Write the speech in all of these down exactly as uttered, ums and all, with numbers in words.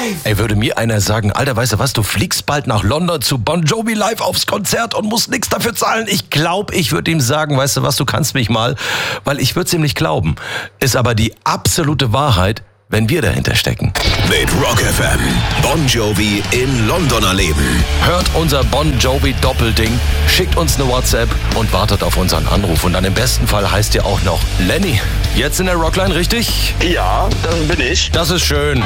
Ey, würde mir einer sagen, Alter, weißt du was, du fliegst bald nach London zu Bon Jovi live aufs Konzert und musst nichts dafür zahlen. Ich glaube, ich würde ihm sagen, weißt du was, du kannst mich mal, weil ich würde es ihm nicht glauben. Ist aber die absolute Wahrheit, wenn wir dahinter stecken. Mit Rock F M. Bon Jovi in London erleben. Hört unser Bon Jovi Doppelding, schickt uns eine WhatsApp und wartet auf unseren Anruf. Und dann im besten Fall heißt ihr auch noch Lenny. Jetzt in der Rockline, richtig? Ja, das bin ich. Das ist schön.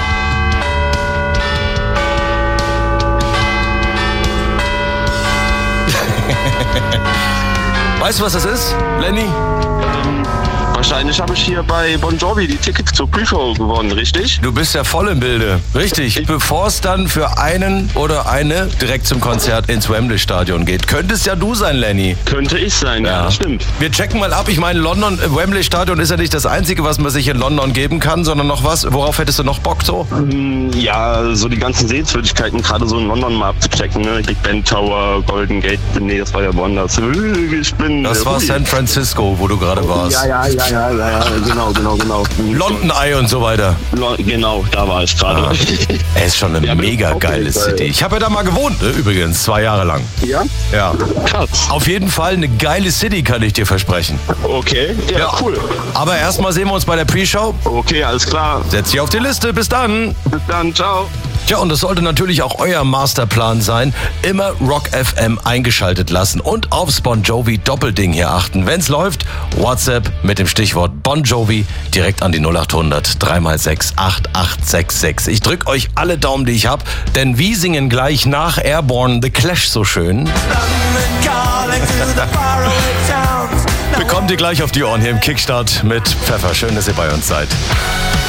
Weißt du, was das ist, Lenny? Wahrscheinlich habe ich hier bei Bon Jovi die Tickets zur Pre-Show gewonnen, richtig? Du bist ja voll im Bilde. Richtig. Bevor es dann für einen oder eine direkt zum Konzert ins Wembley-Stadion geht. Könnte es ja du sein, Lenny. Könnte ich sein, ja, ja, das stimmt. Wir checken mal ab. Ich meine, London, Wembley-Stadion ist ja nicht das Einzige, was man sich in London geben kann, sondern noch was. Worauf hättest du noch Bock so? Ja, so die ganzen Sehenswürdigkeiten, gerade so in London mal abzuchecken. Ne? Big Ben Tower, Golden Gate. Nee, das war ja woanders. Ich bin, das äh, war San Francisco, wo du gerade warst. Ja, ja, ja, ja, ja, ja, genau, genau, genau. London Eye und so weiter. Genau, da war ich gerade. Ah. Er ist schon eine ja, mega geile City. Ich habe ja da mal gewohnt, ne, übrigens, zwei Jahre lang. Ja? Ja. Krass. Auf jeden Fall eine geile City, kann ich dir versprechen. Okay, ja, ja. Cool. Aber erstmal sehen wir uns bei der Pre-Show. Okay, alles klar. Setz dich auf die Liste. Bis dann. Bis dann, ciao. Tja, und das sollte natürlich auch euer Masterplan sein. Immer Rock F M eingeschaltet lassen und aufs Bon Jovi Doppelding hier achten. Wenn's läuft, WhatsApp mit dem Stichwort Bon Jovi direkt an die null acht hundert drei mal sechs acht acht sechs sechs. Ich drück euch alle Daumen, die ich hab, denn wir singen gleich nach Airborne The Clash so schön. Bekommt ihr gleich auf die Ohren hier im Kickstart mit Pfeffer. Schön, dass ihr bei uns seid.